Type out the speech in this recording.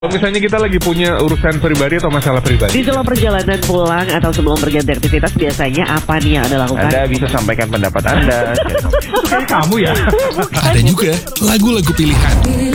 Kalau misalnya kita lagi punya urusan pribadi atau masalah pribadi, Di sela perjalanan pulang atau sebelum berganti aktivitas, biasanya apa nih yang Anda lakukan? Anda bisa sampaikan pendapat Anda. kayak kamu ya. Ada juga lagu-lagu pilihan.